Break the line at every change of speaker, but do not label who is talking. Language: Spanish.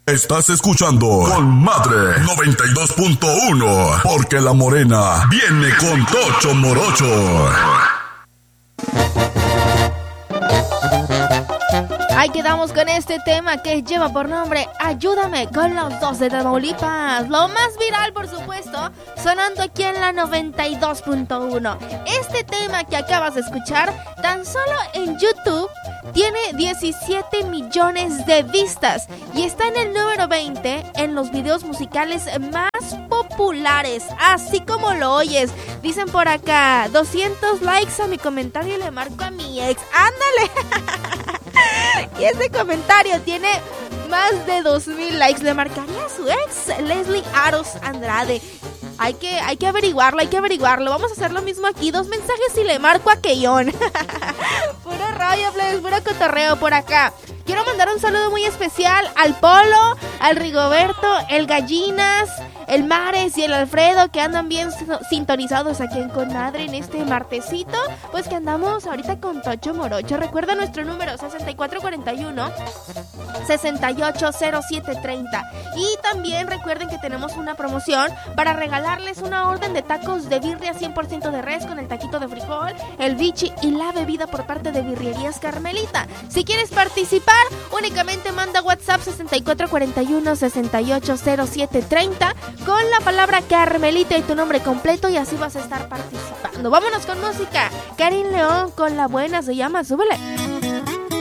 Estás escuchando Con Madre 92.1, porque la morena viene con Tocho Morocho.
Ahí quedamos con este tema que lleva por nombre Ayúdame, con los Dos de Tamaulipas. Lo más viral, por supuesto, sonando aquí en la 92.1. Este tema que acabas de escuchar, tan solo en YouTube, tiene 17 millones de vistas y está en el número 20 en los videos musicales más populares, así como lo oyes. Dicen por acá, 200 likes a mi comentario y le marco a mi ex. ¡Ándale! Y este comentario tiene más de 2,000 likes. ¿Le marcaría a su ex? Leslie Aros Andrade. Hay que averiguarlo. Vamos a hacer lo mismo aquí. 2 mensajes y le marco a Keyon. Puro rollo, plebes, puro cotorreo por acá. Quiero mandar un saludo muy especial al Polo, al Rigoberto, el Gallinas, el Mares y el Alfredo, que andan bien sintonizados aquí en Conmadre en este martesito. Pues que andamos ahorita con Tocho Morocho. Recuerda nuestro número 6441-680730. Y también recuerden que tenemos una promoción para regalarles una orden de tacos de birria 100% de res con el taquito de frijol, el bichi y la bebida por parte de Birrerías Carmelita. Si quieres participar, únicamente manda WhatsApp 6441-680730 con la palabra Carmelita y tu nombre completo y así vas a estar participando. Vámonos con música. Karin León con La Buena se llama, súbele.